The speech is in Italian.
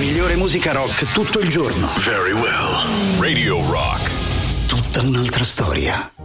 migliore musica rock tutto il giorno. Very well. Radio Rock. Tutta un'altra storia.